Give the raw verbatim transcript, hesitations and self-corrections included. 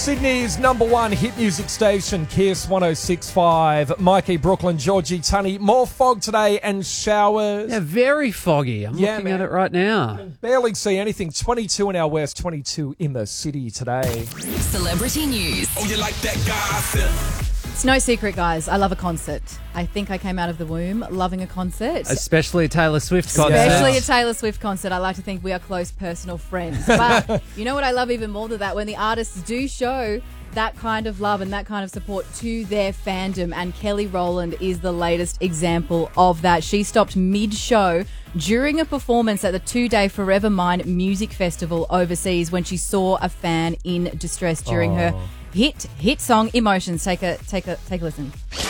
Sydney's number one hit music station, Kiss one oh six point five. Mikey, Brooklyn, Georgie, Tunny. More fog today and showers. Yeah, very foggy. I'm Yeah, looking man. at it right now. Barely see anything. twenty-two in our west, twenty-two in the city today. Celebrity news. Oh, you like that gossip? It's no secret, guys. I love a concert. I think I came out of the womb loving a concert. Especially a Taylor Swift concert. Especially a Taylor Swift concert. I like to think we are close personal friends. But you know what I love even more than that? When the artists do show that kind of love and that kind of support to their fandom. And Kelly Rowland is the latest example of that. She stopped mid-show during a performance at the two-day Forever Mine Music Festival overseas when she saw a fan in distress during Oh. her hit hit song Emotions. Take a take a take a listen.